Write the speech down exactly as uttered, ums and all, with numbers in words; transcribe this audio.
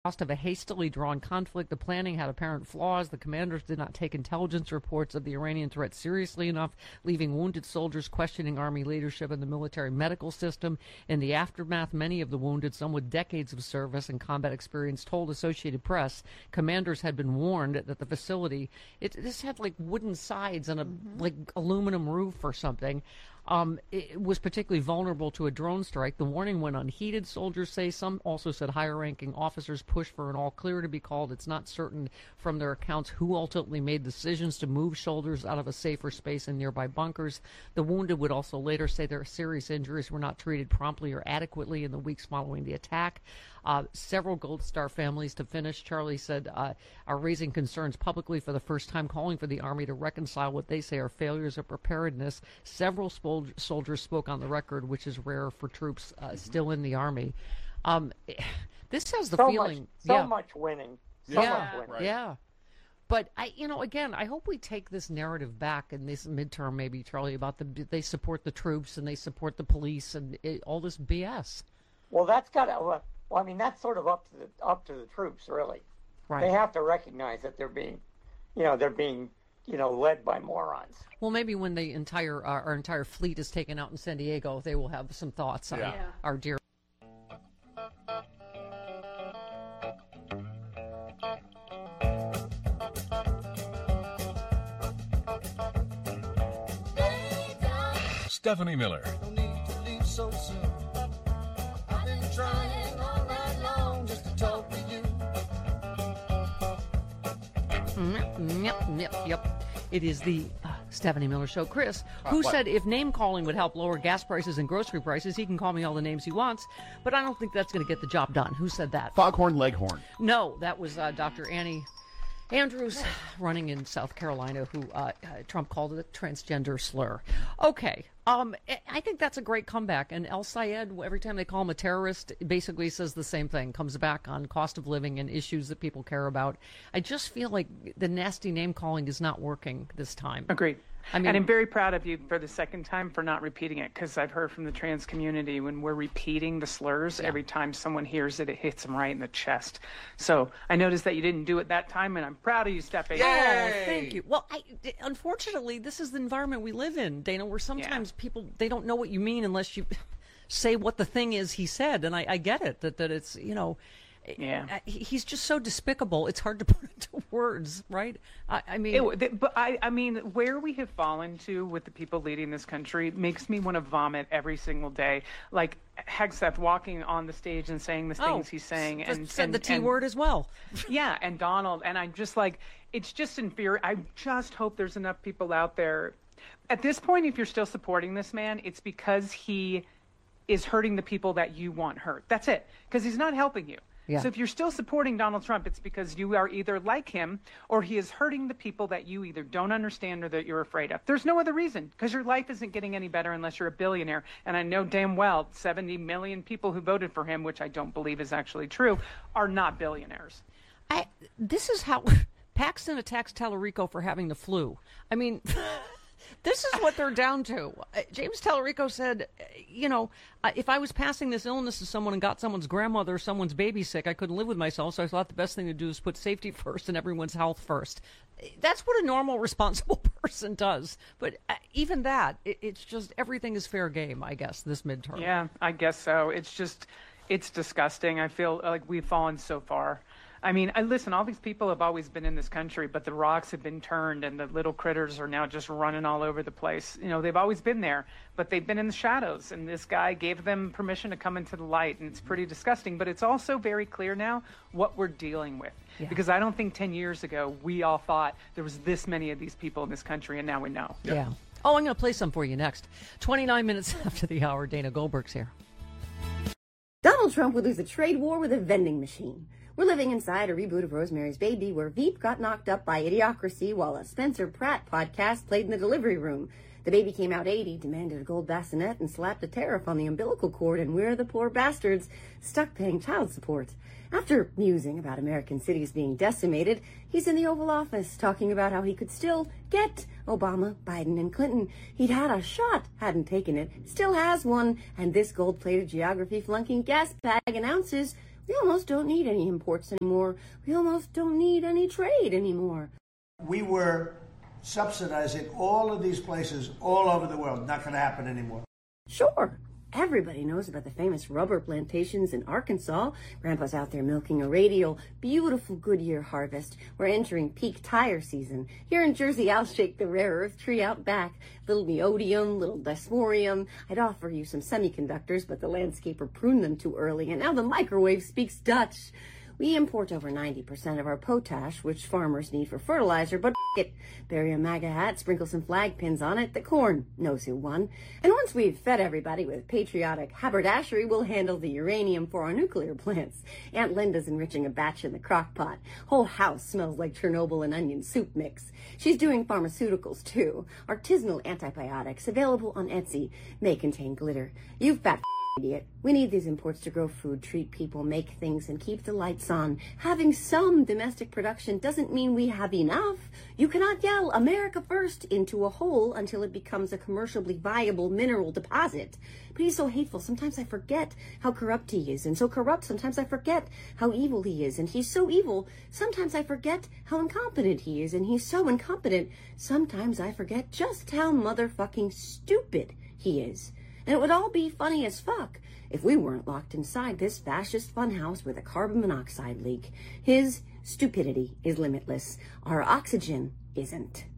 Cost of a hastily drawn conflict. The planning had apparent flaws. The commanders did not take intelligence reports of the Iranian threat seriously enough, leaving wounded soldiers questioning Army leadership and the military medical system. In the aftermath, many of the wounded, some with decades of service and combat experience, told Associated Press commanders had been warned that the facility, it, this had like wooden sides and a mm-hmm. like aluminum roof or something. Um, it was particularly vulnerable to a drone strike. The warning went unheeded, soldiers say. Some also said higher-ranking officers pushed for an all-clear to be called. It's not certain from their accounts who ultimately made decisions to move soldiers out of a safer space in nearby bunkers. The wounded would also later say their serious injuries were not treated promptly or adequately in the weeks following the attack. Uh, several Gold Star families, to finish, Charlie said, uh, are raising concerns publicly for the first time, calling for the Army to reconcile what they say are failures of preparedness. Several spol- soldiers spoke on the record, which is rare for troops uh, still in the Army. Um, this has the so feeling... Much, so yeah. much winning. So yeah, much winning. Right. Yeah. But, I, you know, again, I hope we take this narrative back in this midterm, maybe, Charlie, about the they support the troops and they support the police and it, all this B S. Well, that's got to... Uh, Well, I mean, that's sort of up to the up to the troops, really. Right. They have to recognize that they're being, you know, they're being, you know, led by morons. Well, maybe when the entire uh, our entire fleet is taken out in San Diego, they will have some thoughts on yeah. our dear. Stephanie Miller. No need to leave so soon. Trying all night long just to talk to you. Yep, yep, yep. It is the uh, Stephanie Miller Show. Chris, who uh, said if name calling would help lower gas prices and grocery prices, he can call me all the names he wants, but I don't think that's going to get the job done. Who said that? Foghorn Leghorn. No, that was uh, Doctor Annie Andrews, running in South Carolina, who uh, Trump called it a transgender slur. Okay, um, I think that's a great comeback. And El Sayed, every time they call him a terrorist, basically says the same thing, comes back on cost of living and issues that people care about. I just feel like the nasty name calling is not working this time. Agreed. I mean, and I'm very proud of you for the second time for not repeating it, because I've heard from the trans community when we're repeating the slurs, yeah. every time someone hears it, it hits them right in the chest. So I noticed that you didn't do it that time, and I'm proud of you, Stephanie. Oh, thank you. Well, I, unfortunately, this is the environment we live in, Dana, where sometimes yeah. people, they don't know what you mean unless you say what the thing is he said. And I, I get it, that, that it's, you know... Yeah, he's just so despicable. It's hard to put into words, right? I, I mean, it, but I, I mean, where we have fallen to with the people leading this country makes me want to vomit every single day. Like Hegseth walking on the stage and saying the things oh, he's saying, and said and, the T and, word as well. Yeah, and Donald, and I'm just like, it's just infuriating. I just hope there's enough people out there. At this point, if you're still supporting this man, it's because he is hurting the people that you want hurt. That's it, because he's not helping you. Yeah. So if you're still supporting Donald Trump, it's because you are either like him or he is hurting the people that you either don't understand or that you're afraid of. There's no other reason, because your life isn't getting any better unless you're a billionaire. And I know damn well seventy million people who voted for him, which I don't believe is actually true, are not billionaires. I, this is how Paxton attacks Tallarico for having the flu. I mean... This is what they're down to. Uh, James Tallarico said, uh, you know, uh, if I was passing this illness to someone and got someone's grandmother or someone's baby sick, I couldn't live with myself, so I thought the best thing to do is put safety first and everyone's health first. That's what a normal, responsible person does. But uh, even that, it, it's just everything is fair game, I guess, this midterm. Yeah, I guess so. It's just, it's disgusting. I feel like we've fallen so far. I mean, I listen, all these people have always been in this country, but the rocks have been turned and the little critters are now just running all over the place. You know, they've always been there, but they've been in the shadows, and this guy gave them permission to come into the light, and it's pretty disgusting. But it's also very clear now what we're dealing with, yeah. because I don't think ten years ago we all thought there was this many of these people in this country, and now we know. Yeah. yeah. Oh, I'm going to play some for you next. twenty-nine minutes after the hour, Dana Goldberg's here. Donald Trump would lose a trade war with a vending machine. We're living inside a reboot of Rosemary's Baby where Veep got knocked up by Idiocracy while a Spencer Pratt podcast played in the delivery room. The baby came out eighty, demanded a gold bassinet, and slapped a tariff on the umbilical cord, and we're the poor bastards stuck paying child support. After musing about American cities being decimated, he's in the Oval Office talking about how he could still get Obama, Biden, and Clinton. He'd had a shot, hadn't taken it, still has one, and this gold-plated geography flunking gas bag announces We almost don't need any imports anymore. We almost don't need any trade anymore. We were subsidizing all of these places all over the world. Not going to happen anymore. Sure. Everybody knows about the famous rubber plantations in Arkansas. Grandpa's out there milking a radial. Beautiful Goodyear harvest. We're entering peak tire season. Here in Jersey, I'll shake the rare earth tree out back. Little neodymium, little desmorium. I'd offer you some semiconductors, but the landscaper pruned them too early, and now the microwave speaks Dutch. We import over ninety percent of our potash, which farmers need for fertilizer, but f- it. Bury a MAGA hat, sprinkle some flag pins on it, the corn knows who won. And once we've fed everybody with patriotic haberdashery, we'll handle the uranium for our nuclear plants. Aunt Linda's enriching a batch in the crock pot. Whole house smells like Chernobyl and onion soup mix. She's doing pharmaceuticals, too. Artisanal antibiotics available on Etsy may contain glitter. You fat idiot. We need these imports to grow food, treat people, make things, and keep the lights on. Having some domestic production doesn't mean we have enough. You cannot yell America first into a hole until it becomes a commercially viable mineral deposit. But he's so hateful, sometimes I forget how corrupt he is, and so corrupt, sometimes I forget how evil he is, and he's so evil, sometimes I forget how incompetent he is, and he's so incompetent, sometimes I forget just how motherfucking stupid he is. And it would all be funny as fuck if we weren't locked inside this fascist funhouse with a carbon monoxide leak. His stupidity is limitless. Our oxygen isn't.